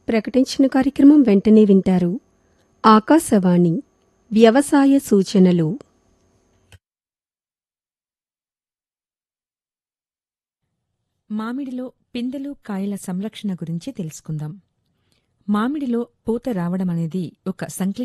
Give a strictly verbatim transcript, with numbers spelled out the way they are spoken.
ప్రకటించిన కార్యక్రమం వెంటనే వింటారు. ఆకాశవాణి వ్యవసాయ సూచనలు. మామిడిలో పిందెలు కాయల సంరక్షణ గురించి తెలుసుకుందాం. మామిడిలో పూత రావడం అనేది ఒక సంక్లిష్ట